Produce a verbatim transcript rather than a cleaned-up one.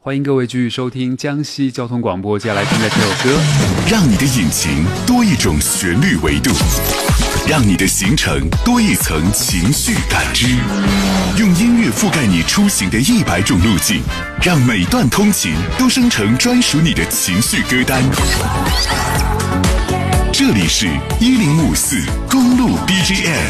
欢迎各位继续收听江西交通广播，接下来听的这首歌， 让你的引擎多一种旋律维度，让你的行程多一层情绪感知，用音乐覆盖你出行的一百种路径，让每段通勤都生成专属你的情绪歌单。这里是一零五四公路 B G M。